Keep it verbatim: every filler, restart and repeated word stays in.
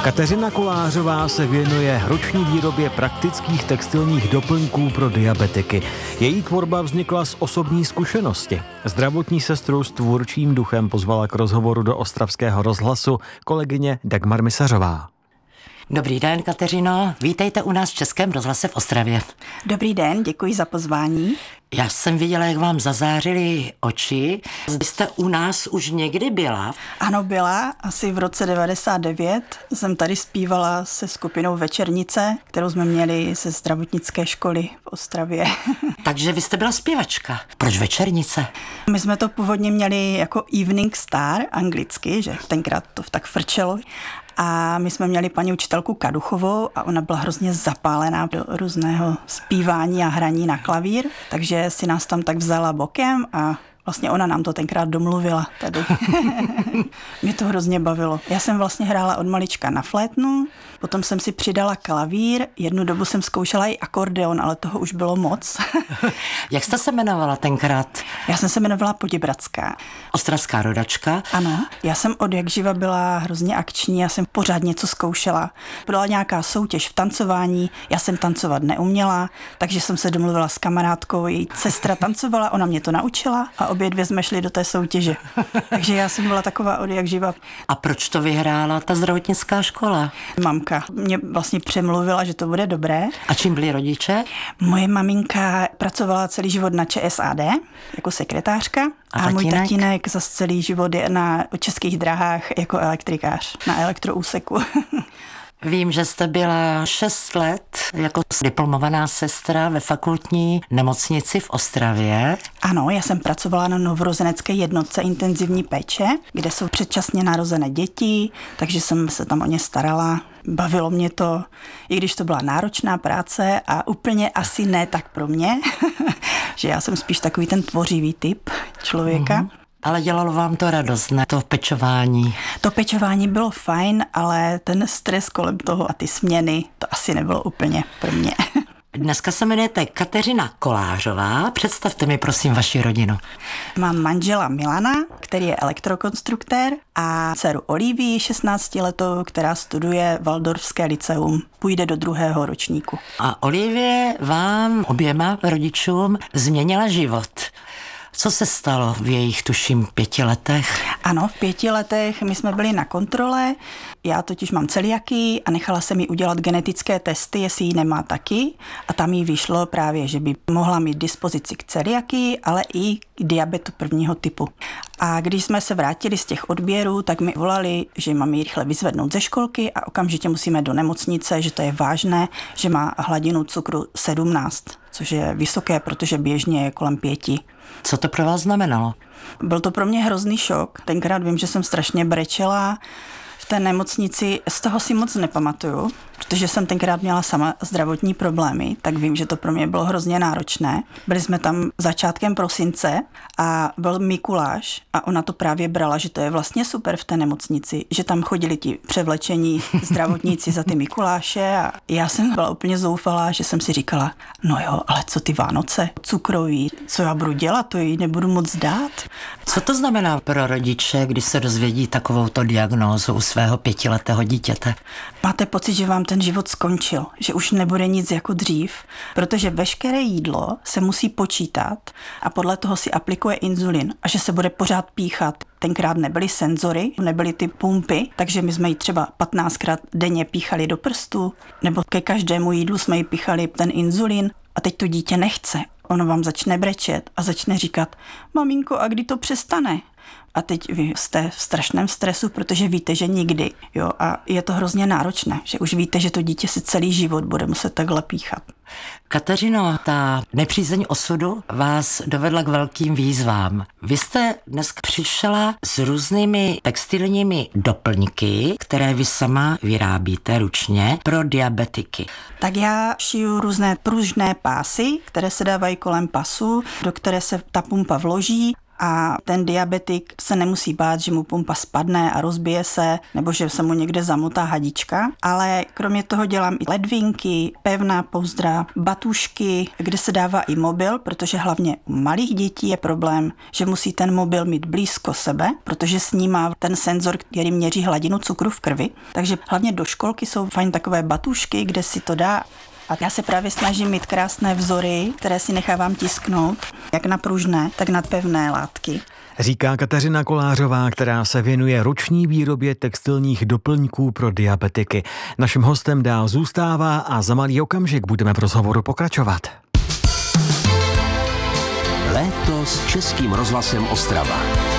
Kateřina Kolářová se věnuje roční výrobě praktických textilních doplňků pro diabetiky. Její tvorba vznikla z osobní zkušenosti. Zdravotní sestru s tvůrčím duchem pozvala k rozhovoru do Ostravského rozhlasu kolegyně Dagmar Misařová. Dobrý den, Kateřino. Vítejte u nás v Českém rozhlase v Ostravě. Dobrý den, děkuji za pozvání. Já jsem viděla, jak vám zazářily oči. Vy jste u nás už někdy byla? Ano, byla. Asi v roce devadesát devět jsem tady zpívala se skupinou Večernice, kterou jsme měli ze zdravotnické školy v Ostravě. Takže vy jste byla zpěvačka. Proč Večernice? My jsme to původně měli jako Evening Star, anglicky, že tenkrát to tak frčelo. A my jsme měli paní učitelku Kaduchovou a ona byla hrozně zapálená do různého zpívání a hraní na klavír, takže si nás tam tak vzala bokem a vlastně ona nám to tenkrát domluvila tady. Mě to hrozně bavilo. Já jsem vlastně hrála od malička na flétnu, potom jsem si přidala klavír, jednu dobu jsem zkoušela i akordeon, ale toho už bylo moc. Jak jste se jmenovala tenkrát? Já jsem se jmenovala Poděbradská. Ostravská rodačka? Ano, já jsem od jak živa byla hrozně akční, já jsem pořád něco zkoušela. Byla nějaká soutěž v tancování, já jsem tancovat neuměla, takže jsem se domluvila s kamarádkou, její sestra tancovala, ona mě to naučila a obě dvě jsme šli do té soutěže. Takže já jsem byla taková od jak živa. A proč to vyhrála ta zdravotnická škola? Mamka mě vlastně přemluvila, že to bude dobré. A čím byli rodiče? Moje maminka pracovala celý život na ČSAD jako sekretářka a, a můj tatínek zase celý život je na Českých dráhách jako elektrikář na elektroúseku. Vím, že jste byla šest let jako diplomovaná sestra ve fakultní nemocnici v Ostravě. Ano, já jsem pracovala na novorozenecké jednotce intenzivní péče, kde jsou předčasně narozené děti, takže jsem se tam o ně starala. Bavilo mě to, i když to byla náročná práce a úplně asi ne tak pro mě, že já jsem spíš takový ten tvořivý typ člověka. Mm-hmm. Ale dělalo vám to radost, ne? To pečování. To pečování bylo fajn, ale ten stres kolem toho a ty směny, to asi nebylo úplně pro mě. Dneska se jmenujete Kateřina Kolářová. Představte mi prosím vaši rodinu. Mám manžela Milana, který je elektrokonstruktér, a dceru Olivii, šestnáctiletou, která studuje Waldorfské lyceum. Půjde do druhého ročníku. A Olivie vám oběma rodičům změnila život. Co se stalo v jejich, tuším, pěti letech? Ano, v pěti letech my jsme byli na kontrole, já totiž mám celiakii a nechala jsem jí udělat genetické testy, jestli ji nemá taky, a tam jí vyšlo právě, že by mohla mít dispozici k celiakii, ale i k diabetu prvního typu. A když jsme se vrátili z těch odběrů, tak mi volali, že mám ji rychle vyzvednout ze školky a okamžitě musíme do nemocnice, že to je vážné, že má hladinu cukru sedmnáct, což je vysoké, protože běžně je kolem pěti. Co to pro vás znamenalo? Byl to pro mě hrozný šok. Tenkrát vím, že jsem strašně brečela v té nemocnici. Z toho si moc nepamatuju, protože jsem tenkrát měla sama zdravotní problémy, tak vím, že to pro mě bylo hrozně náročné. Byli jsme tam začátkem prosince a byl Mikuláš a ona to právě brala, že to je vlastně super v té nemocnici, že tam chodili ti převlečení zdravotníci za ty Mikuláše a já jsem byla úplně zoufalá, že jsem si říkala, no jo, ale co ty Vánoce, cukroví, co já budu dělat, to jí nebudu moc dát. Co to znamená pro rodiče, když se dozvědí takovouto diagnózu u svého pětiletého dítěte? Máte pocit, že vám ten život skončil, že už nebude nic jako dřív, protože veškeré jídlo se musí počítat a podle toho si aplikuje inzulin a že se bude pořád píchat. Tenkrát nebyly senzory, nebyly ty pumpy, takže my jsme jí třeba patnáctkrát denně píchali do prstu, nebo ke každému jídlu jsme jí píchali ten inzulin a teď to dítě nechce. Ono vám začne brečet a začne říkat, maminko, a kdy to přestane? A teď vy jste v strašném stresu, protože víte, že nikdy. Jo? A je to hrozně náročné, že už víte, že to dítě si celý život bude muset takhle píchat. Kateřino, ta nepřízeň osudu vás dovedla k velkým výzvám. Vy jste dnes přišla s různými textilními doplňky, které vy sama vyrábíte ručně pro diabetiky. Tak já šiju různé pružné pásy, které se dávají kolem pasu, do které se ta pumpa vloží a ten diabetik se nemusí bát, že mu pumpa spadne a rozbije se, nebo že se mu někde zamotá hadička, ale kromě toho dělám i ledvinky, pevná pouzdra, batušky, kde se dává i mobil, protože hlavně u malých dětí je problém, že musí ten mobil mít blízko sebe, protože snímá ten senzor, který měří hladinu cukru v krvi, takže hlavně do školky jsou fajn takové batušky, kde si to dá. A já se právě snažím mít krásné vzory, které si nechávám tisknout, jak na pružné, tak na pevné látky. Říká Kateřina Kolářová, která se věnuje ruční výrobě textilních doplňků pro diabetiky. Naším hostem dál zůstává a za malý okamžik budeme v rozhovoru pokračovat. Léto s Českým rozhlasem Ostrava.